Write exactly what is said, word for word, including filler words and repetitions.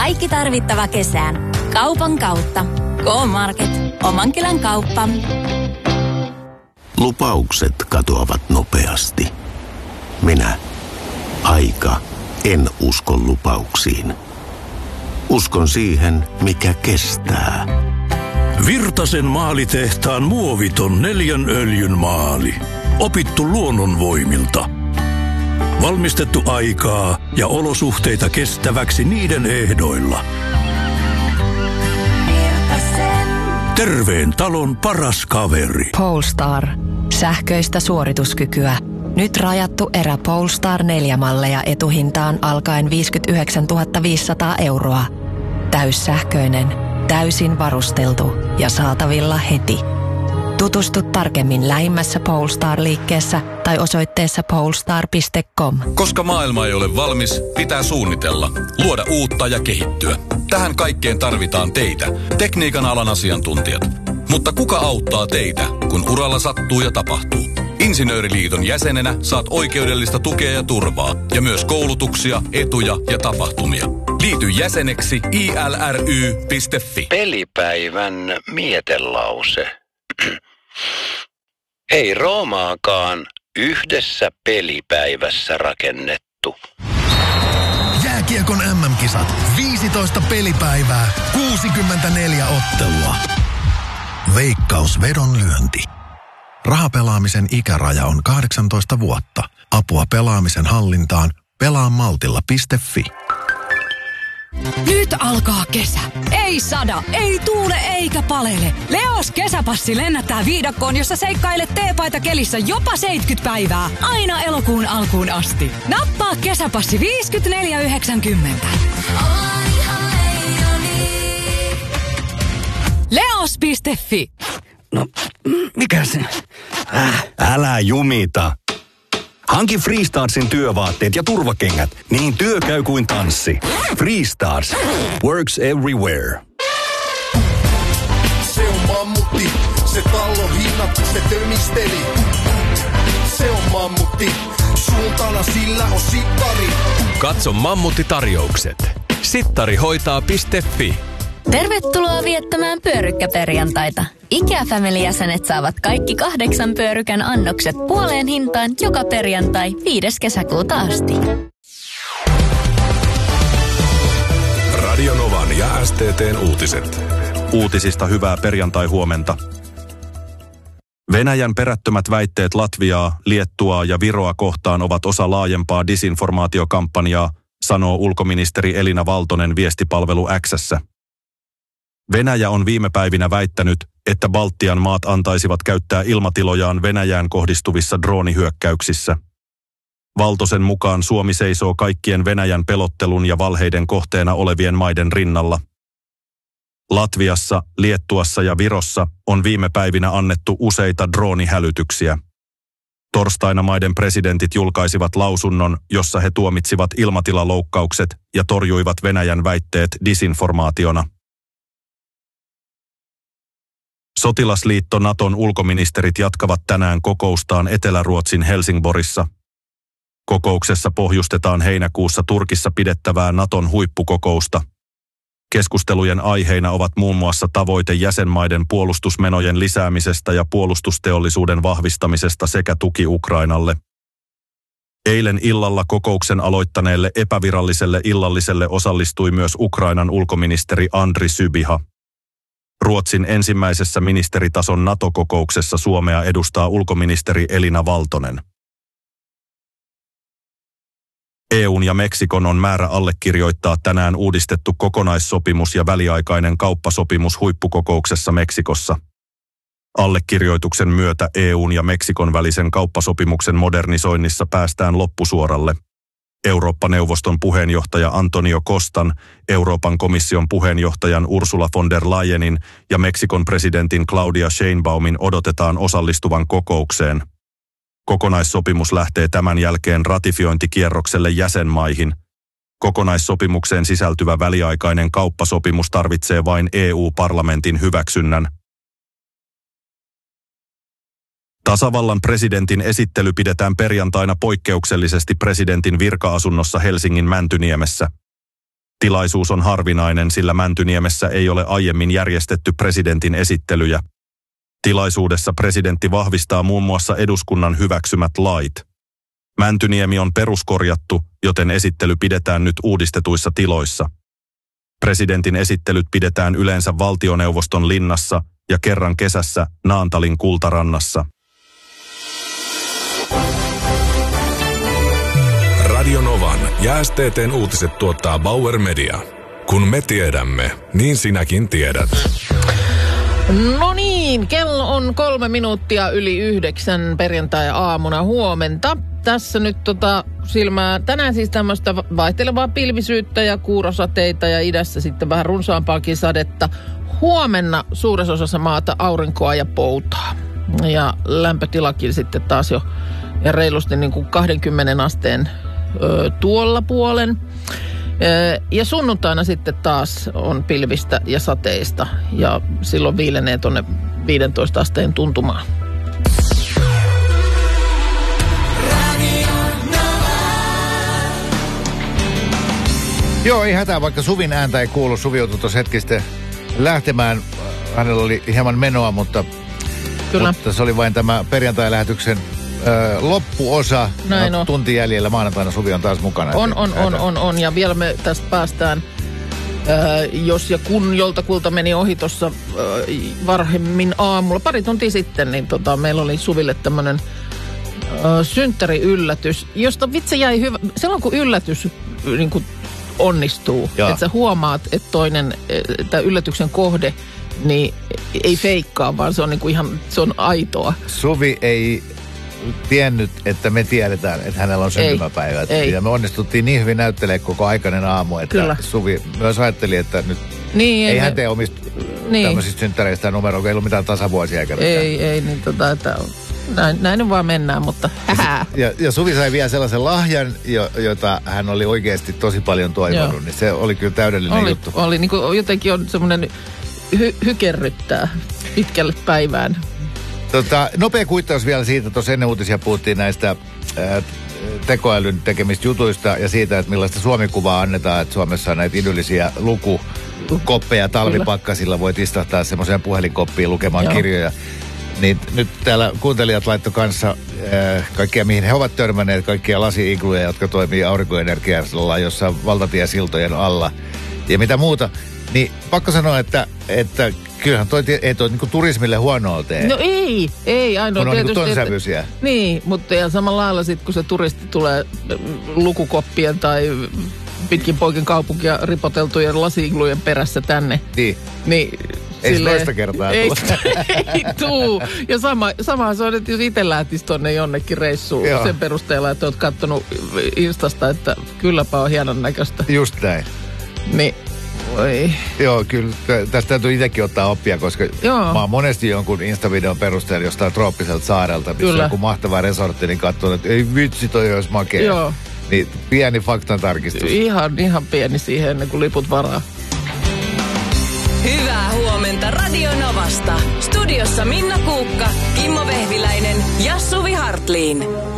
Kaikki tarvittava kesään. Kaupan kautta. K-Market. Oman kylän kauppa. Lupaukset katoavat nopeasti. Minä, aika, en usko lupauksiin. Uskon siihen, mikä kestää. Virtasen maalitehtaan muoviton neljän öljyn maali. Opittu luonnonvoimilta. Valmistettu aikaa ja olosuhteita kestäväksi niiden ehdoilla. Virtasen. Terveen talon paras kaveri. Polestar. Sähköistä suorituskykyä. Nyt rajattu erä Polestar neljä malleja etuhintaan alkaen viisikymmentäyhdeksäntuhatta viisisataa euroa. Täyssähköinen, täysin varusteltu ja saatavilla heti. Tutustu tarkemmin lähimmässä Polestar-liikkeessä tai osoitteessa polestar piste com. Koska maailma ei ole valmis, pitää suunnitella, luoda uutta ja kehittyä. Tähän kaikkeen tarvitaan teitä, tekniikan alan asiantuntijat. Mutta kuka auttaa teitä, kun uralla sattuu ja tapahtuu? Insinööriliiton jäsenenä saat oikeudellista tukea ja turvaa ja myös koulutuksia, etuja ja tapahtumia. Liity jäseneksi i l r y piste f i. Pelipäivän mietelause. Ei Roomaakaan yhdessä pelipäivässä rakennettu. Jääkiekon äm äm-kisat. viisitoista pelipäivää, kuusikymmentäneljä ottelua. Veikkaus vedonlyönti. Rahapelaamisen ikäraja on kahdeksantoista vuotta. Apua pelaamisen hallintaan pelaamaltilla piste f i. Nyt alkaa kesä. Ei sada, ei tuule eikä palele. Leos kesäpassi lennättää viidakkoon, jossa seikkailet teepaita kelissä jopa seitsemänkymmentä päivää. Aina elokuun alkuun asti. Nappaa kesäpassi viisikymmentäneljä yhdeksänkymmentä. Leos piste f i. No, mikä se? Äh. Älä jumita. Hanki Freestarsin työvaatteet ja turvakengät, niin työ käy kuin tanssi. Freestars. Works everywhere. Se on mammutti, se pallon hinnat, se tömisteli. Se on mammutti, suuntana sillä on sittari. Katso Mammutti-tarjoukset. sittari hoitaa piste f i. Tervetuloa viettämään pyörykkäperjantaita. IKEA-family-jäsenet saavat kaikki kahdeksan pyörykän annokset puoleen hintaan joka perjantai viides kesäkuuta asti. Radio Novan ja S T T:n uutiset. Uutisista hyvää perjantai-huomenta. Venäjän perättömät väitteet Latviaa, Liettuaa ja Viroa kohtaan ovat osa laajempaa disinformaatiokampanjaa, sanoo ulkoministeri Elina Valtonen viestipalvelu X:ssä. Venäjä on viime päivinä väittänyt, että Baltian maat antaisivat käyttää ilmatilojaan Venäjään kohdistuvissa droonihyökkäyksissä. Valtosen mukaan Suomi seisoo kaikkien Venäjän pelottelun ja valheiden kohteena olevien maiden rinnalla. Latviassa, Liettuassa ja Virossa on viime päivinä annettu useita droonihälytyksiä. Torstaina maiden presidentit julkaisivat lausunnon, jossa he tuomitsivat ilmatilaloukkaukset ja torjuivat Venäjän väitteet disinformaationa. Sotilasliitto Naton ulkoministerit jatkavat tänään kokoustaan Etelä-Ruotsin Helsingborissa. Kokouksessa pohjustetaan heinäkuussa Turkissa pidettävää Naton huippukokousta. Keskustelujen aiheina ovat muun muassa tavoite jäsenmaiden puolustusmenojen lisäämisestä ja puolustusteollisuuden vahvistamisesta sekä tuki Ukrainalle. Eilen illalla kokouksen aloittaneelle epäviralliselle illalliselle osallistui myös Ukrainan ulkoministeri Andri Sybiha. Ruotsin ensimmäisessä ministeritason NATO-kokouksessa Suomea edustaa ulkoministeri Elina Valtonen. E U:n ja Meksikon on määrä allekirjoittaa tänään uudistettu kokonaissopimus ja väliaikainen kauppasopimus huippukokouksessa Meksikossa. Allekirjoituksen myötä E U:n ja Meksikon välisen kauppasopimuksen modernisoinnissa päästään loppusuoralle. Eurooppa-neuvoston puheenjohtaja Antonio Costan, Euroopan komission puheenjohtajan Ursula von der Leyenin ja Meksikon presidentin Claudia Sheinbaumin odotetaan osallistuvan kokoukseen. Kokonaissopimus lähtee tämän jälkeen ratifiointikierrokselle jäsenmaihin. Kokonaissopimukseen sisältyvä väliaikainen kauppasopimus tarvitsee vain E U-parlamentin hyväksynnän. Tasavallan presidentin esittely pidetään perjantaina poikkeuksellisesti presidentin virka-asunnossa Helsingin Mäntyniemessä. Tilaisuus on harvinainen, sillä Mäntyniemessä ei ole aiemmin järjestetty presidentin esittelyjä. Tilaisuudessa presidentti vahvistaa muun muassa eduskunnan hyväksymät lait. Mäntyniemi on peruskorjattu, joten esittely pidetään nyt uudistetuissa tiloissa. Presidentin esittelyt pidetään yleensä valtioneuvoston linnassa ja kerran kesässä Naantalin Kultarannassa. Radio Novan ja S T T:n uutiset tuottaa Bauer Media. Kun me tiedämme, niin sinäkin tiedät. No niin, kello on kolme minuuttia yli yhdeksän perjantai-aamuna. Huomenta. Tässä nyt tota silmää, tänään siis tämmöistä vaihtelevaa pilvisyyttä ja kuurosateita ja idässä sitten vähän runsaampaakin sadetta. Huomenna suuressa osassa maata aurinkoa ja poutaa. Ja lämpötilakin sitten taas jo ja reilusti niin kuin kaksikymmentä asteen ö, tuolla puolen. Ö, ja sunnuntaina sitten taas on pilvistä ja sateista ja silloin viilenee tuonne viidentoista asteen tuntumaan. Joo, ei hätää, vaikka Suvin ääntä ei kuulu. Suvi joutui tuossa hetkistä lähtemään. Hänellä oli hieman menoa, mutta, mutta se oli vain tämä perjantai-lähetyksen ö, loppuosa. Näin no, on. Tunti jäljellä, maanantaina Suvi on taas mukana. On, on, on, on, on. Ja vielä me tästä päästään, ö, jos ja kun joltakulta meni ohi tuossa varhemmin aamulla, pari tuntia sitten, niin tota, meillä oli Suville tämmöinen synttäri-yllätys, josta vitsi jäi hyvä. Silloin kun yllätys niin kun onnistuu, Joo. että sä huomaat, että toinen, tämä yllätyksen kohde, niin ei feikkaa, vaan se on niinku ihan, se on aitoa. Suvi ei tiennyt, että me tiedetään, että hänellä on syntymäpäivä. Ei, ja me onnistuttiin niin hyvin näyttelemään koko aikainen aamu, että Kyllä. Suvi myös ajatteli, että nyt niin, ei hän me... tee omista niin. tämmöisistä synttäreistä numeroa, kun ei ollut mitään tasavuosia eikä mitään. Ei, ei, niin tota, että näin, näin nyt vaan mennään, mutta hähää. Ja, ja Suvi sai vielä sellaisen lahjan, jo, jota hän oli oikeasti tosi paljon toivonut, niin se oli kyllä täydellinen oli, juttu. Oli, niin kuin jotenkin on semmoinen hy, hykerryttää pitkälle päivään. Tota, nopea kuittaus vielä siitä, tuossa ennen uutisia puhuttiin näistä ää, tekoälyn tekemistä jutuista ja siitä, että millaista Suomi-kuvaa annetaan, että Suomessa on näitä idyllisiä lukukoppeja talvipakkasilla, voit istahtaa semmoiseen puhelinkoppiin lukemaan Joo. kirjoja. Niin nyt täällä kuuntelijat laittoi kanssa äh, kaikkia, mihin he ovat törmänneet, kaikkia lasi-igluja, jotka toimii aurinkoenergialla jossain valtatiesiltojen alla ja mitä muuta. Niin pakko sanoa, että, että kyllähän toi ei toi niinku turismille huonoa tee. No ei, ei ainoa. Kun on niinku ton sävyisiä. Niin, mutta ja samalla lailla sitten, kun se turisti tulee lukukoppien tai pitkin poikin kaupunkia ripoteltujen lasi-iglujen perässä tänne. Niin. Niin ei se toista kertaa ei, ei tuu. Ja sama, sama se on, että jos itse lähtisi tonne jonnekin reissuun Joo. sen perusteella, että oot kattonut Instasta, että kylläpä on hienon näköistä. Just näin. Niin, voi. Joo, kyllä. Tästä täytyy itsekin ottaa oppia, koska Joo. mä oon monesti jonkun Insta-videon perusteella jostain trooppiselta saarelta, missä kyllä. on joku mahtava resortti, niin katsonut, että ei vitsi, toi olisi makea. Joo. Niin pieni faktan tarkistus. Ihan, ihan pieni siihen ennen kuin liput varaa. Hyvää huomenta Radio Novasta. Studiossa Minna Kuukka, Kimmo Vehviläinen ja Suvi Hartliin.